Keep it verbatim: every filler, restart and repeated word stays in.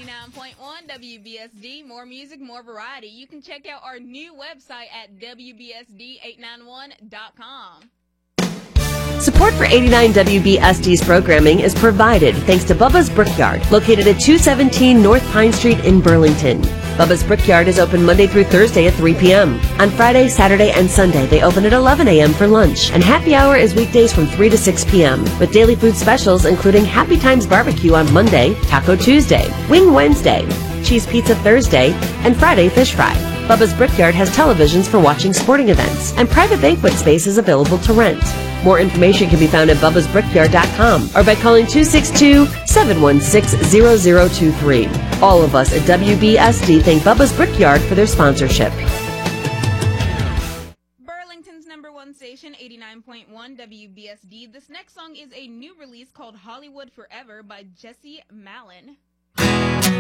eighty-nine point one W B S D, more music, more variety. You can check out our new website at W B S D eight ninety-one dot com. Support for eighty-nine W B S D's programming is provided thanks to Bubba's Brickyard, located at two seventeen North Pine Street in Burlington. Bubba's Brickyard is open Monday through Thursday at three p.m. On Friday, Saturday, and Sunday, they open at eleven a.m. for lunch. And happy hour is weekdays from three to six p.m. with daily food specials including Happy Times Barbecue on Monday, Taco Tuesday, Wing Wednesday, Cheese Pizza Thursday, and Friday Fish Fry. Bubba's Brickyard has televisions for watching sporting events, and private banquet space is available to rent. More information can be found at bubbas brickyard dot com or by calling two six two, seven one six, zero zero two three. All of us at W B S D thank Bubba's Brickyard for their sponsorship. Burlington's number one station, eighty-nine point one W B S D. This next song is a new release called Hollywood Forever by Jesse Malin.